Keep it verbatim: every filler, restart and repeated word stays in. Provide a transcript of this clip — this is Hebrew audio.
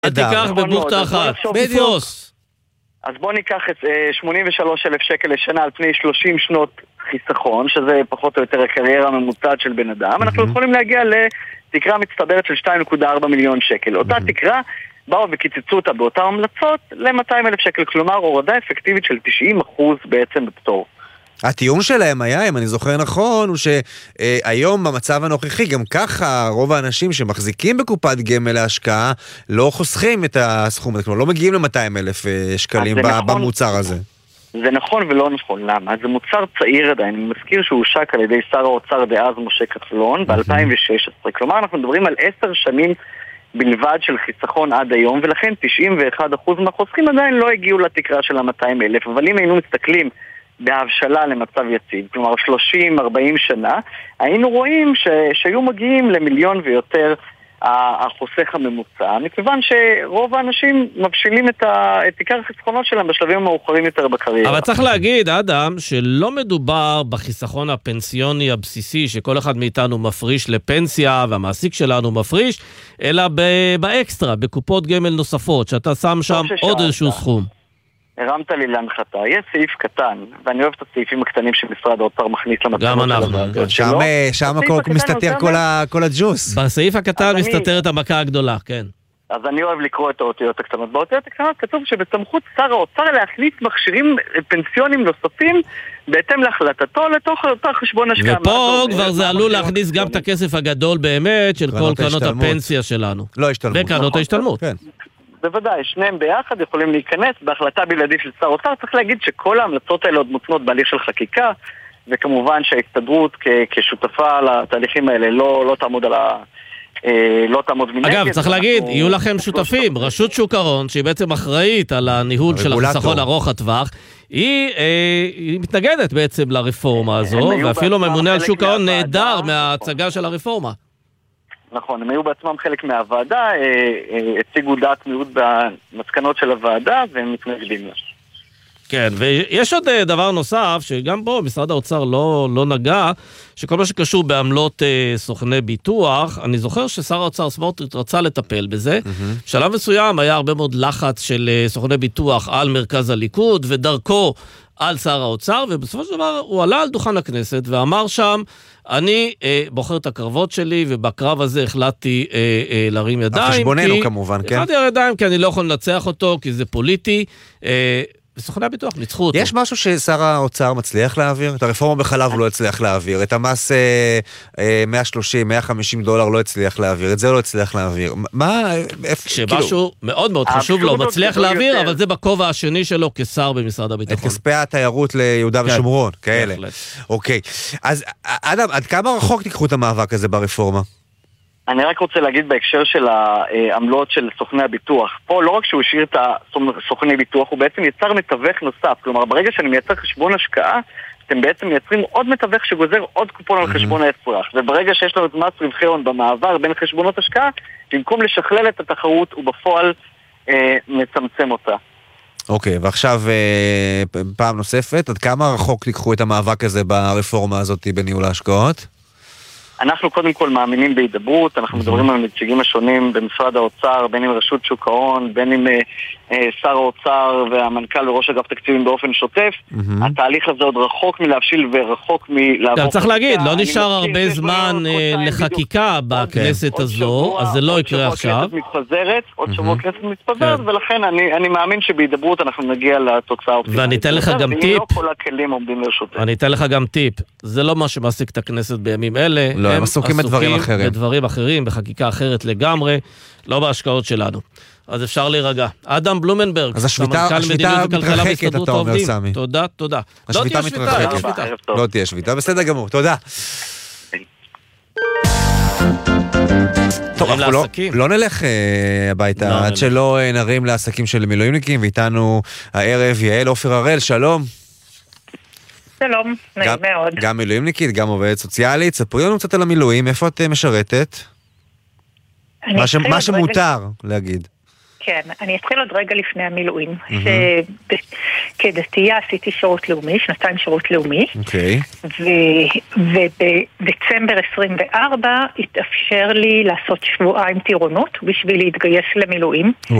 אל תיקח בבוכתה אחת. בדיוק. אז בוא ניקח את שמונים ושלושה אלף שקל לשנה על פני שלושים שנות חיסכון, שזה פחות או יותר הקריירה הממוצעת של בן אדם. אנחנו יכולים להגיע לתקרה מצטברת של שתיים נקודה ארבע מיליון שקל. אותה תקרה באו וקיצצו אותה באותה המלצות ל-מאתיים אלף שקל, כלומר הורדה אפקטיבית של תשעים אחוז בעצם בפטור. הטיעון שלהם היה, אם אני זוכר נכון, הוא שהיום במצב הנוכחי, גם ככה רוב האנשים שמחזיקים בקופת גמל להשקעה לא חוסכים את הסכום הזה, כלומר לא מגיעים ל-מאתיים אלף שקלים במוצר הזה. זה נכון ולא נכון, למה? זה מוצר צעיר עדיין, אני מזכיר שהוא הושק על ידי שר האוצר דאז משה כחלון ב-אלפיים ושש עשרה, כלומר אנחנו מדברים על עשר שנים בלבד של חיסכון עד היום, ולכן תשעים ואחד אחוז מהחוסכים עדיין לא הגיעו לתקרה של ה-מאתיים אלף, אבל אם היינו מסתכלים בהבשלה למצב יציב, כלומר שלושים ארבעים שנה, היינו רואים ש... שהיו מגיעים למיליון ויותר החוסך הממוצע, מכיוון שרוב האנשים מבשילים את, ה... את עיקר החיסכונות שלהם בשלבים המאוחרים יותר בקריירה. אבל צריך להגיד, אדם, שלא מדובר בחיסכון הפנסיוני הבסיסי, שכל אחד מאיתנו מפריש לפנסיה, והמעסיק שלנו מפריש, אלא ב... באקסטרה, בקופות גמל נוספות, שאתה שם שם עוד איזשהו סכום. הרמת לי להנחתה. יש סעיף קטן, ואני אוהב את הסעיפים הקטנים שמשרד האוצר מכניס למצב. גם אנחנו. שם מסתתר כל הג'וס. בסעיף הקטן מסתתרת המכה הגדולה, כן. אז אני אוהב לקרוא את האותיות הקטנות. באותיות הקטנות כתוב שבסמכות שר האוצר להכניס מכשירים פנסיונים נוספים בהתאם להחלטתו לתוך אותו חשבון השקעה. ופה כבר זה עלול להכניס גם את הכסף הגדול באמת של כל קרנות הפנסיה שלנו. לא השתלמות. וקרנות ההשתלמות. כן. בוודאי, שניהם ביחד יכולים להיכנס בהחלטה בלעדית של שר אוצר. צריך להגיד שכל ההמלצות האלה עוד מותנות בהליך של חקיקה, וכמובן שההסתדרות כ- כשותפה לתהליכים האלה לא, לא תעמוד על ה... לא תעמוד מנגד. אגב, צריך להגיד, יהיו לכם שותפים, רשות שוק ההון, שהיא בעצם אחראית על הניהול של החיסכון ארוך הטווח, היא, היא מתנגדת בעצם לרפורמה הזו, ואפילו ממונה על שוק ההון נהדר מההצגה של הרפורמה. נכון, הם היו בעצמם חלק מהוועדה, הציגו דעת מיעוט במסקנות של הוועדה, והם מתנגדים לה. כן, ויש עוד דבר נוסף, שגם בו משרד האוצר לא, לא נגע, שכל מה שקשור בעמלות אה, סוכני ביטוח, אני זוכר ששר האוצר סמוטריץ' רצה לטפל בזה, mm-hmm. שלב מסוים היה הרבה מאוד לחץ של אה, סוכני ביטוח על מרכז הליכוד, ודרכו על שר האוצר, ובסופו של דבר הוא עלה על דוכן הכנסת, ואמר שם, אני אה, בוחר את הקרבות שלי, ובקרב הזה החלטתי אה, אה, להרים ידיים. החשבוננו כי, כמובן, כן? החלטתי ידיים, כי אני לא יכול לנצח אותו, כי זה פוליטי, אה, וסוכני הביטוח ניצחו אותו. יש משהו ששר האוצר מצליח להעביר? את הרפורמה בחלב הוא לא הצליח להעביר, את המס אה, אה, מאה שלושים מאה וחמישים דולר לא הצליח להעביר, את זה לא הצליח להעביר. מה? כשמשהו כאילו... מאוד מאוד חשוב לו, מצליח להעביר, יותר. אבל זה בכובע השני שלו כשר במשרד הביטחון. את כספי התיירות ליהודה כן. ושומרון, כאלה. בהחלט. אוקיי. אז אדם, עד כמה רחוק תיקחו את המאבק הזה ברפורמה? אני רק רוצה להגיד בהקשר של העמלות של סוכני הביטוח. פה לא רק שהוא השאיר את סוכני ביטוח, הוא בעצם יצר מתווך נוסף. כלומר, ברגע שאני מייצר חשבון השקעה, אתם בעצם מייצרים עוד מתווך שגוזר עוד קופון על חשבון האפרח. וברגע שיש לנו את מס רווחי הון במעבר בין חשבונות השקעה, במקום לשכלל את התחרות, הוא בפועל אה, מצמצם אותה. אוקיי, ועכשיו אה, פעם נוספת, עד כמה רחוק תיקחו את המאבק הזה ברפורמה הזאת בניהול ההשקעות? אנחנו קודם כל מאמינים בהידברות, אנחנו מדברים על נציגים השונים במשרד האוצר, בין עם רשות שוק ההון, בין עם אה, שר האוצר והמנכ"ל וראש אגף תקציבים באופן שוטף. Mm-hmm. התהליך הזה עוד רחוק מלהבשיל ורחוק מלעבור... צריך להגיד, לא נשאר הרבה זמן אה, לחקיקה בכנסת הזו, שבוע, אז זה לא יקרה עכשיו. עוד שבוע כנסת מתפזרת, עוד mm-hmm. שבוע כנסת מתפזרת, כן. ולכן אני, אני מאמין שבהידברות אנחנו נגיע לתוצאה אופטימית. ואני אתן לך גם טיפ. לא כל הכלים עומדים לרשותנו. אני אתן לך גם טיפ. זה לא מה שמעסיק את הכנסת בימים אלה. לא, הם עסוקים בדברים אחרים. בדברים אחרים, בחקיקה אחרת לגמרי, לא בהשקעות שלנו. אז אפשר להירגע. אדם בלומנברג, אז השביתה, השביתה מתרחקת, אתה אומר, סמי. תודה, תודה. השביתה מתרחקת. לא תהיה שביתה, בסדר גמור, תודה. טוב, אנחנו לא, לא נלך uh, הביתה, לא, עד שלא נרים לעסקים של מילואימניקים, ואיתנו הערב יעל עופר הראל, שלום. שלום, נעים מאוד. גם מילואימניקית, גם עובדת סוציאלית. ספרי לנו קצת על המילואים, איפה את משרתת? מה שמותר להגיד. כן, אני אתחיל עוד רגע לפני המילואים. שכדתייה עשיתי שירות לאומי, שנתיים שירות לאומי. אוקיי. ובדצמבר עשרים וארבע התאפשר לי לעשות שבועיים טירונות בשביל להתגייס למילואים.